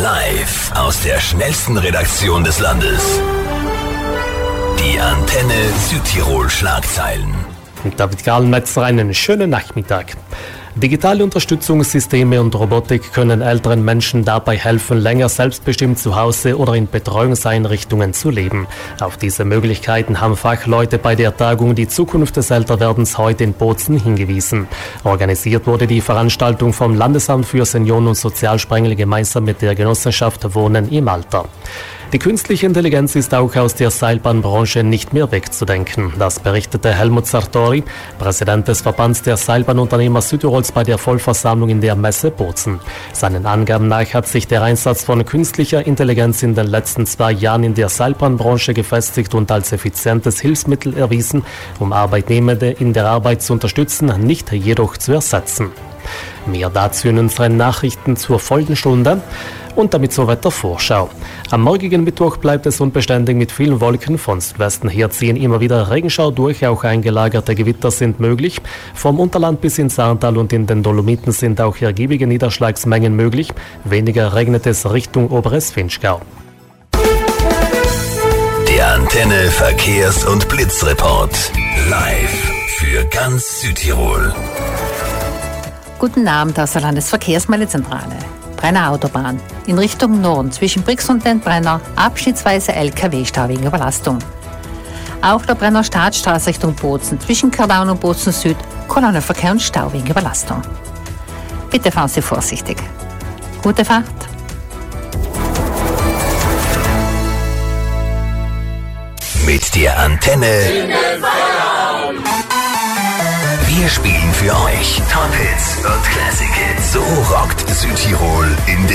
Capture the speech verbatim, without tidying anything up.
Live aus der schnellsten Redaktion des Landes. Die Antenne Südtirol Schlagzeilen. David Gallenmetzer, einen schönen Nachmittag. Digitale Unterstützungssysteme und Robotik können älteren Menschen dabei helfen, länger selbstbestimmt zu Hause oder in Betreuungseinrichtungen zu leben. Auf diese Möglichkeiten haben Fachleute bei der Tagung Die Zukunft des Älterwerdens heute in Bozen hingewiesen. Organisiert wurde die Veranstaltung vom Landesamt für Senioren und Sozialsprengel gemeinsam mit der Genossenschaft Wohnen im Alter. Die künstliche Intelligenz ist auch aus der Seilbahnbranche nicht mehr wegzudenken. Das berichtete Helmut Sartori, Präsident des Verbands der Seilbahnunternehmer Südtirols, bei der Vollversammlung in der Messe Bozen. Seinen Angaben nach hat sich der Einsatz von künstlicher Intelligenz in den letzten zwei Jahren in der Seilbahnbranche gefestigt und als effizientes Hilfsmittel erwiesen, um Arbeitnehmende in der Arbeit zu unterstützen, nicht jedoch zu ersetzen. Mehr dazu in unseren Nachrichten zur folgenden Stunde. Und damit zur Wettervorschau. Am morgigen Mittwoch bleibt es unbeständig mit vielen Wolken. Von Südwesten her ziehen immer wieder Regenschauer durch, auch eingelagerte Gewitter sind möglich. Vom Unterland bis ins Saartal und in den Dolomiten sind auch ergiebige Niederschlagsmengen möglich. Weniger regnet es Richtung Oberes Vinschgau. Der Antenne Verkehrs- und Blitzreport. Live für ganz Südtirol. Guten Abend aus der Landesverkehrsmeldezentrale. Brenner Autobahn. In Richtung Norden zwischen Brix und den Brenner abschnittsweise L K W-Stau wegen Überlastung. Auch der Brenner Staatsstraße Richtung Bozen zwischen Kardaun und Bozen Süd Kolonnenverkehr und Stau wegen Überlastung. Bitte fahren Sie vorsichtig. Gute Fahrt. Mit der Antenne. Wir spielen für euch Top Hits und Classic Hits. So rockt Südtirol in